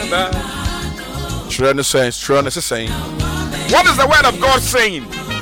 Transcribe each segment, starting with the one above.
What is the word of God saying?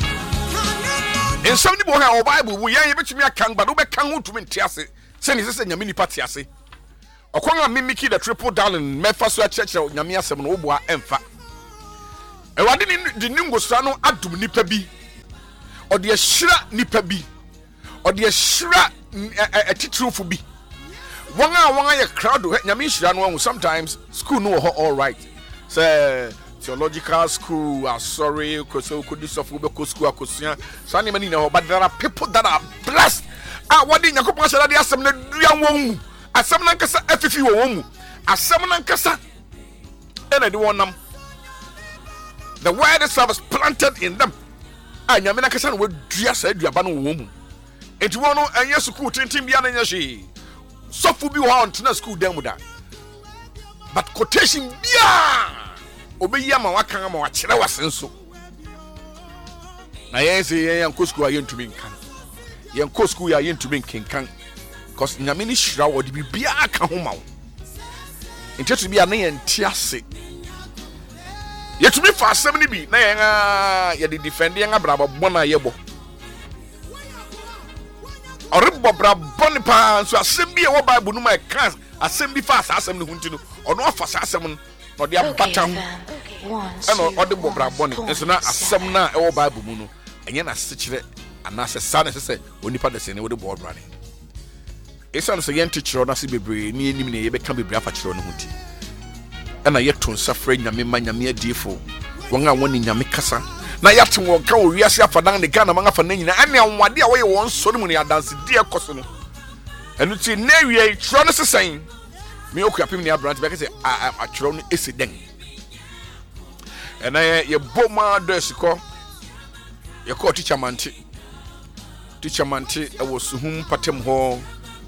In some people have a Bible, we are able to be a king, but we can't to Tiasi. Send his mini patiasi. Or Kwanga Mimiki the triple down in Memphis Church of Yamia Semonoboa Emfa. And what didn't the Ningo Sano Adum Nipabi? Or the Shra Nipabi? Or the Shra a teacher for be? Wanga a crowd Yamish sometimes school no all right. Say theological school, sorry, because could this of Ubeko school, Sunny Manino, but there are people that are blessed. What did Yakopa said? I some young woman, a Samnankasa, FFU woman, a Samnankasa, and I do want them. The word itself was planted in them. And Yaminakasan would dress a Yabano woman. It's one and yes, school, Tintin Biana Yashi. So for be on to school, them with that. But quotation, yeah. Obeyama wakanga wachira wasenso na yense yen kosku ayen tumi nkan yen kosku ya yen tumi nkan cause nyame ni hira wodi bibia aka ho mawo intetu bia na yen tiase yetumi fa asem ni bi na yen ye de defend yen abrabo bona yebo orebo brabo ni pa so asem bi e wo bible no ma kan asem bi fa asem ni hunti no ono afa asem no no dia batam eno ode bobra boni enso na asem na e wo bible mu no enye na sekire anase sane se onipa de se ne wo de bobra ne esan so yente kiro na se bebre ni enim ne ye beka bebre afa kiro no hunti ena ye to nsafra nyame ma nyame adifo won a woni nyame kasa na yate won ka wo wiase afadan ne Ghana man afa na nyina ene anwade a wo ye won so no mu ne adanse die koso no enu ti na wie kiro no sesen me okuapim ne abrant be ka se a kiro no esiden and I ye boma desiko ye call teacher manti e was hum patem ho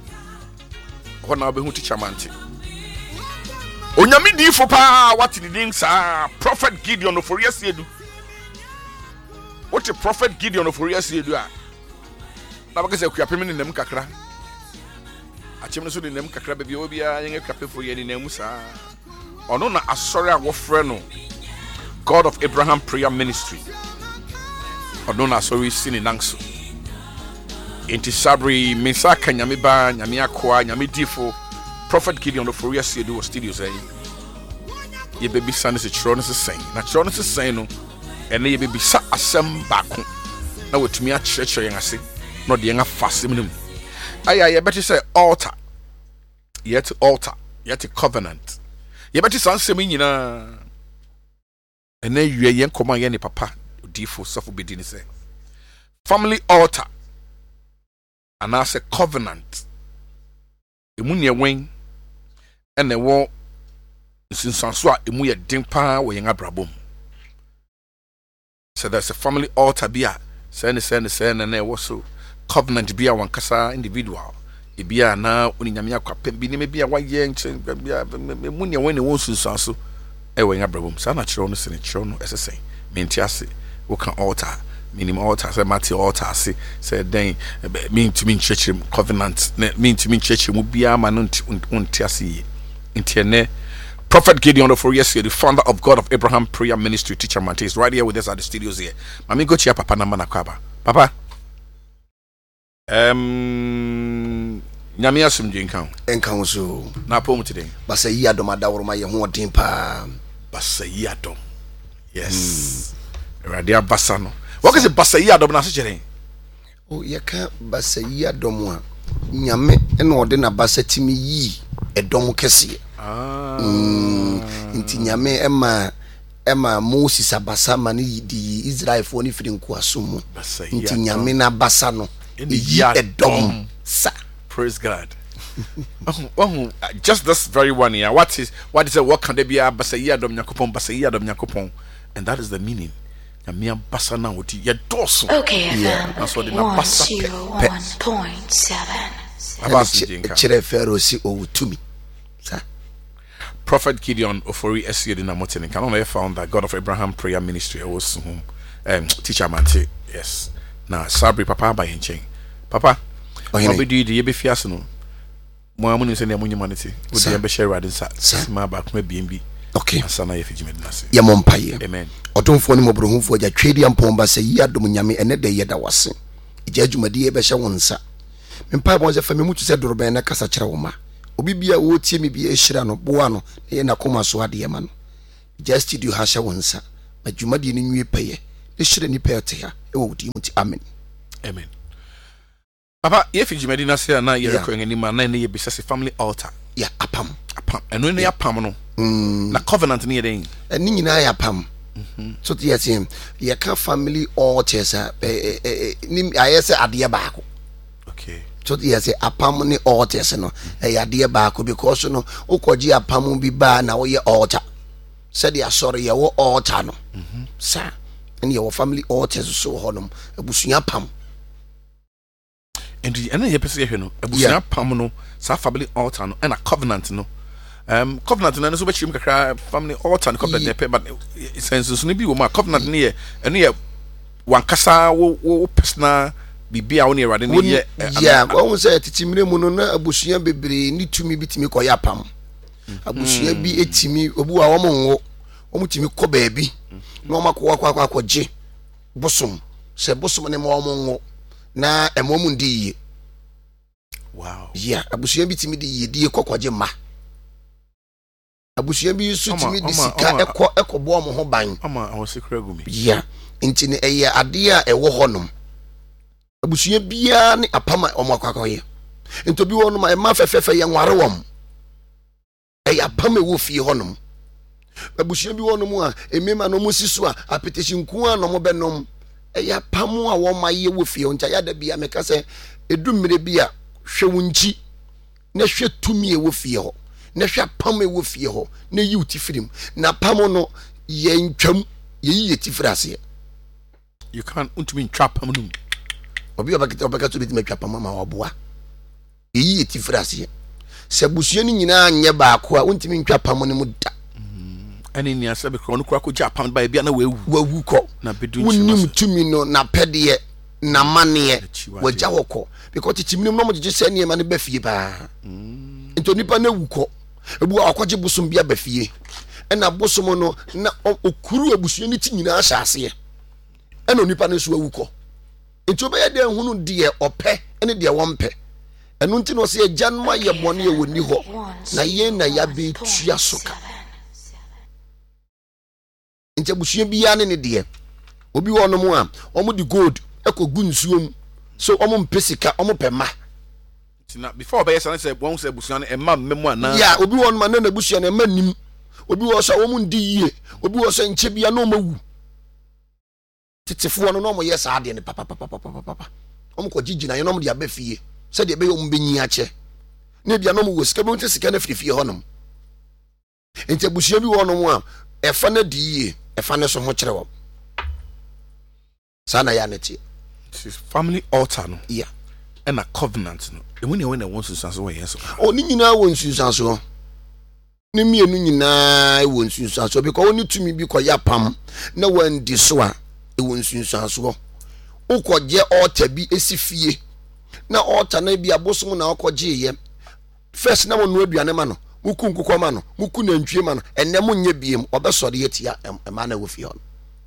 na be hu teacher manti onyame di fo pa what the name sa prophet Gideon of Oriasiedu what a prophet Gideon of Oriasiedu a na ba ka se kuapem ne nem kakra achim no so ne nem kakra be bi obia yen kuapefo ye ne nem sa ono na asori a wo frɛ no God of Abraham Prayer Ministry. Odona sorry sini nangso. Inti sabri misaka nyame ba nyame akwa nyame difo Prophet Gideon of Oriasiedu studios eh. Ye baby san se chiro no se sen. Na chiro no se sen no ene ye baby sa asem baako. Na wotumi a chirechire yen ase. No de yen afasem nim. Aya ye better say altar. Yet altar, yet covenant. Ye better san sem nyina. And then you yen koma yen papa difo suffer bedini say family altar and as a covenant emu ne wen and the wo sinsanso a emu ye den pa wo yen abrabom. So there's a family altar bia say na na wo so covenant bia wan kasa individual e bia na oni nyame akwapem bi ne bia wa ye nchen bia emu ne wen ne wo sinsanso ewe nga brabum sa na chiro no se ne chiro no esese menti ase wo kan altar minimum altar say mati altar ase say den mean to mean church covenant mean to mean church mu bia ma no nti ase nti ene Prophet Gideon of Oriasiedu, the founder of God of Abraham Prayer Ministry, teacher Mante, is right here with us at the studios here. Mami go chia papa na kwaba papa nyame asumdwe nkan so na pom today basa yi adom adawroma ye ho odin pa basa yi adom yes radio basa no what is basa yi adom na so kire o ye ka basa yi adom a nyame ena ode na basa timi yi edom kese nti nyame ema Moses abasa mani di Israel fo ni firi nko asomu nti nyame na basa no yi edom sa. Praise God. Just this very one here. What is it? What can there be a basaya dom nyakopon, and that is the meaning. Nyamia basana woti ya doso. Okay, yeah. That's what the basa. 101.7. Chere Pharaoh si owutumi. Sa. Prophet Gideon of Oriasiedu na motene. Can only found that God of Abraham Prayer Ministry was home. Teacher Mante. Yes. Na sabri papa ba yenchen. Papa. Obedi de ye fiase no mo amu ni se ne amunyi manete wo de be share radin sa ma ba kuma BNB Okay. Asana ye fiji medinase. Ye mompaye. Amen. Otomfo ni mobrohumfo agya twedi ampomba sɛ yi adom nyame ene de yeda wase. Igya adwumadi ye behye wo nsa. Mempaye bon se fa me mutu se doroben na kasa kyerɛ wo ma. Obi bia wo tie me bia ehyira no boa no ye na koma so ade ma no. Igya studio ha hye wo nsa. Adwumadi ni nwie pɛye. Ehyira ni pɛye te ha. E wo di muti amen. Amen. Papa, ye fiji medinase na ye rekɔ ngani ma na ne ye bisase family altar. Ya apam. Eno ne ya pam no. Na covenant ni ye den. Ni nyina ya pam. So the same ye ka family altars ni ayese ade baako. Okay. So the say apam ni altars no ade baako because no ukoji apam bi ba na wo ye altar. Said ya sorry ye wo altar no. Sir, and your family altars so honom abusunya pam. And ye pese ye no abusunya pam no sa family altar no and a covenant no. Covenant na so be chim kakra family altar and covenant pe but sense so bi wo ma covenant ne ye eno ye wankasa wo personal bibia wo ne erade ne ye wo say titimire mu no na abusua bebre ni tumi bitimi koya pam abusua bi etimi obi wa wo monwo wo mutimi kɔ baabi na wo makɔ akɔgye bosom se bosom ne mo wo monwo na emomu ndi ye. Wow. Yeah, abusua bitimi di ye die kokɔgye ma abusuya bi su timi di sika ekɔ bo mo ho ban ama awosikra gumi ya nti ne eye ade a ewo honom abusuya bia ne apama omo akwakoye nto bi wonom e ma fefefe ye nware wom eye apama wo fie honom abusuya bi wonom a emema no musisu a apetition ku a no mo benom eye apamu a wo ma ye wo fie oncha ya da bia meka se edumire bia hwe wunchi na hwe tumi e wo fie ho na hwa pam e wo fie ho na yi utifirim na pam no ye ntwam ye yi tifirase. You can't untumi ntwa pam no obi obaka to bitima twa pam ma oboa ye yi tifirase se busua ni nyina anye baako a untumi ntwa pam no mu da ani ni asa be kro no kura ko ja pam ba bia na wawu ko na bedu unim tumi no na pede na mane wagya hokɔ because tichimnim no mo gye se ne ma ne ba fie ba nto nipa na wuko ebu akwaje bosom bia ba fie na bosom no na okuru abusua ni ti nyina ahyase na nipa no so awuko nto be ye de hunu de opɛ ne de wɔmpɛ eno nti no se agya no ayɛ bɔne e woni hɔ na ye na ya be tua soka nti abusua bia ne de obi wɔ no mu a ɔmo di gold ekogu nsuom so ɔmo mpesika ɔmo pɛma na before be say won say busua no emma memu ana ya obi won ma na busua no emma nim obi wo so wo mu ndi yie obi wo so nche bia no mawu titefo no no mo yes ade ne papa omo ko gigina ye no mo de abafie se de be yo mo benyi ache na bia no mo wo sika be won sika na fifie honom ente busua bi won mo a efa na di yie efa ne so ho kire wo sana ya neti family altar no yeah and a covenant no when you want to sanso we yes o ni nyina won sunsanso ni mienu nyina won sunsanso because oni tumi bi ko yapam na wan di so a won sunsanso ukɔgye altar bi esifie na altar na bi abosom na ukɔgye ye first na mo no aduane ma no muku nkukɔ ma no muku nantwie ma no enne mo nye biem obesɔre yetia ema na wo fie hɔ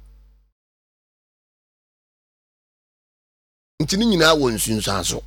ntini nyina won sunsanso.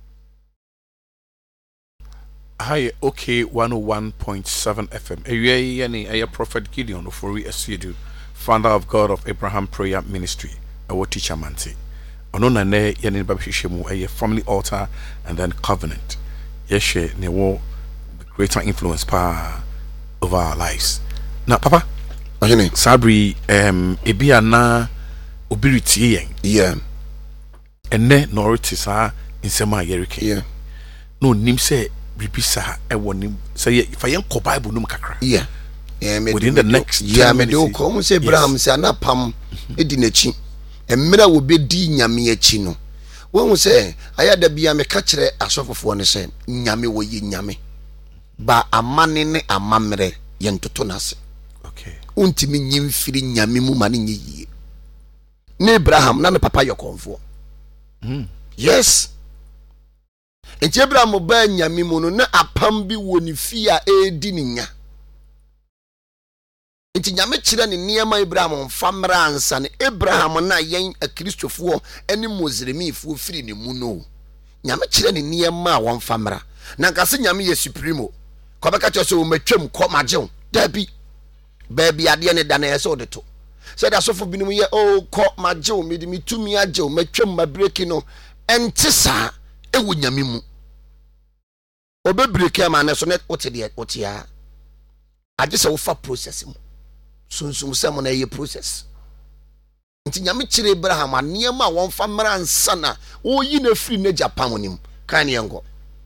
Hi, okay, 101.7 FM. A Prophet Gideon Ofori Asiedu, founder of God of Abraham Prayer Ministry, our teacher Manti. Onona ne yani babishemu a family altar and then covenant. Yeshe ne wo greater influence pa over our lives. Now, Papa, Sabri ebia na obiriti yen. Yeah. Enne noriti sa insema yerike. Yeah. No nim say bibisa ewonim say if I yanko Bible num kakra. Yeah. Within the next me do ko say Abraham say anapam edi nachi. Emira wo bedi nyame achi no. Won say ayada bia me ka kire asofofo ne say nyame wo yi nyame. Ba amane ne amamre ye ntoto nase. Okay. Untimi nyim firi nyame mu mane nyi. Ne Abraham na ne papa yokonfo. Yes. Enti Abraham ba nyame mu no na apam bi woni fi a edi nya. nti nyame kyerɛ ne nneɛma Abraham mfa mmra ansa ne Abraham na yɛn akristofoɔ ne Muslimfoɔ firi ne mu no nyame kyerɛ ne nneɛma a wɔmfa mmra na nkase nyame yɛ supremo kɔbɛka kyerɛ sɛ wɔmatwam kɔ magyew dabi baabi adeɛ ne da na ɛsɛ wode to sɛ da sɔfo binom yɛ kɔ magyew mede metumi agyew matwam mabreki no ɛnte saa ɛwɔ nyame mu obɛbreki ama ne so ne wote deɛ wote a agye sɛ wofa process mu sunsum sɛ mo na ɛyɛ process nti nyame kyerɛ Abraham nneɛma a wɔmfa mmra ansa na wɔyi na firi na Japan nim kan ne yɛnkɔ.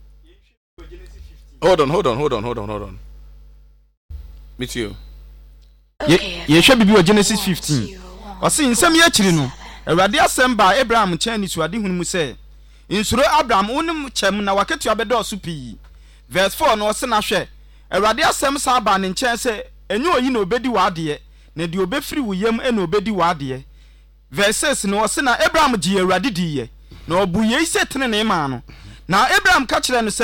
Hold on. Meet you. Yehwɛ bibi wɔ Genesis 15. Ɔse nsɛm yɛ akyiri no, Awurade asɛm ba Abraham nkyɛn ni suade hunu mu sɛ, nsuro Abraham wonim kyɛm na waketua bɛdɔɔso pii. Verse 4 no ɔse na hwɛ, Awurade asɛm saa ba ne nkyɛn sɛ, enye oyi na obedi w'adeɛ, na de obɛfiri wo yam na obedi w'adeɛ. Verse 6 no ɔse na Abraham gye Awurade diiɛ, na ɔbu yei sɛ tene ne ma no. Na Abraham ka kyerɛ no sɛ